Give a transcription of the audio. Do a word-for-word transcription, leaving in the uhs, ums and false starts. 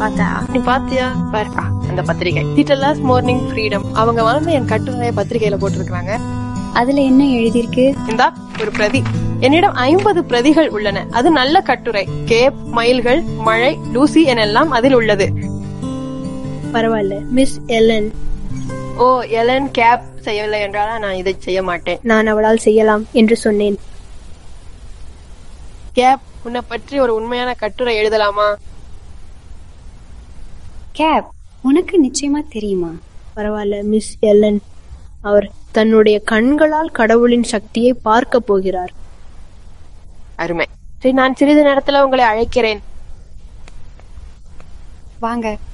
பார்த்தா நீ பாத்தியா பாருக்கா அந்த பத்திரிகை டீட்டெயிலாஸ் மார்னிங் ஃப்ரீடம் அவங்க வந்து என் கட்டுரைய பத்திரிகையில போட்டிருக்காங்க. அதுல என்ன எழுதிருக்கு? இந்தா ஒரு பிரதி. என்னிடம் ஐம்பது பிரதிகள் உள்ளன. அது நல்ல கட்டுரை. கேப், மயில்கள், மழை, லூசி எனெல்லாம் அதில் உள்ளது. பரவாயில்ல மிஸ் எலன். ஓ, எலன் கேப் செய்யவில்லை என்றாலா நான் இதை செய்ய மாட்டேன். நான் அவளால் செய்யலாம் என்று சொன்னேன். கேப், உன்னை பற்றி ஒரு உண்மையான கட்டுரை எழுதலாமா? கேப், உனக்கு நிச்சயமா தெரியுமா? பரவாயில்ல மிஸ் எலன். அவர் தன்னுடைய கண்களால் கடவுளின் சக்தியை பார்க்க போகிறார். அருமை. சரி, நான் சிறிது நேரத்துல உங்களை அழைக்கிறேன். வாங்க.